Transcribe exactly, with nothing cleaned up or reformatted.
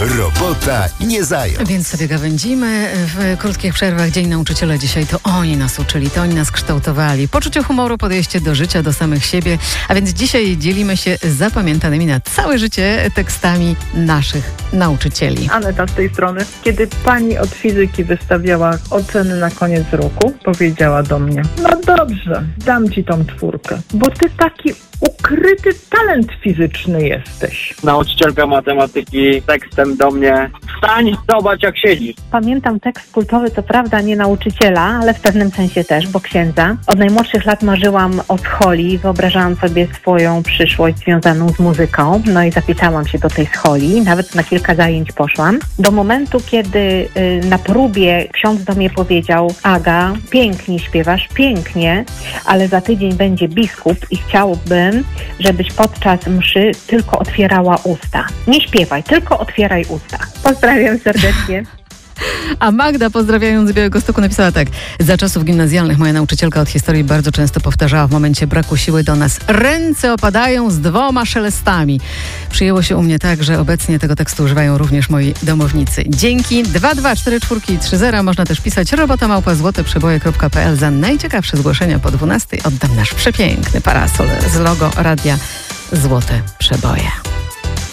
Robota nie zając. Więc sobie gawędzimy w krótkich przerwach. Dzień Nauczyciela dzisiaj to oni nas uczyli, to oni nas kształtowali. Poczucie humoru, podejście do życia, do samych siebie. A więc dzisiaj dzielimy się zapamiętanymi na całe życie tekstami naszych nauczycieli. Aneta z tej strony. Kiedy pani od fizyki wystawiała oceny na koniec roku, powiedziała do mnie: no dobrze, dam ci tą czwórkę, bo ty taki ukryty talent fizyczny jesteś. Nauczycielka matematyki tekstem do mnie: wstań, zobacz jak siedzisz. Pamiętam tekst kultowy, co prawda nie nauczyciela, ale w pewnym sensie też, bo księdza. Od najmłodszych lat marzyłam o scholi, wyobrażałam sobie swoją przyszłość związaną z muzyką, no i zapisałam się do tej scholi, nawet na kilka zajęć poszłam. Do momentu, kiedy y, na próbie ksiądz do mnie powiedział: Aga, pięknie śpiewasz, pięknie, ale za tydzień będzie biskup i chciałbym, żebyś podczas mszy tylko otwierała usta. Nie śpiewaj, tylko otwieraj usta. Pozdrawiam serdecznie. A Magda, pozdrawiając z Białegostoku, napisała tak: za czasów gimnazjalnych moja nauczycielka od historii bardzo często powtarzała w momencie braku siły do nas: ręce opadają z dwoma szelestami. Przyjęło się u mnie tak, że obecnie tego tekstu używają również moi domownicy. Dzięki. Dwa dwa cztery cztery trzy zero. Można też pisać robota małpa złote przeboje kropka p l. Za najciekawsze zgłoszenia po dwunastej oddam nasz przepiękny parasol z logo Radia Złote Przeboje.